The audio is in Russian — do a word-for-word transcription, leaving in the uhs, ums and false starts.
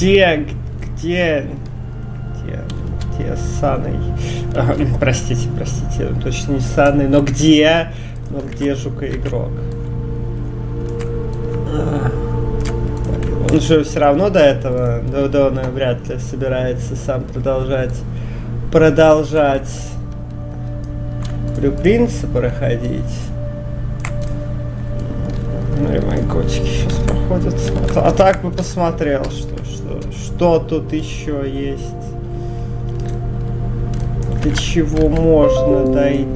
Где, где, где, где Саный? А, простите, простите, точно не Саный, но где, но где Жука-игрок? Он же все равно до этого, до, до он вряд ли собирается сам продолжать, продолжать Блюпринца проходить. Ну и мои котики сейчас проходят. А, а так бы посмотрел, что, что, что тут еще есть. До чего можно дойти.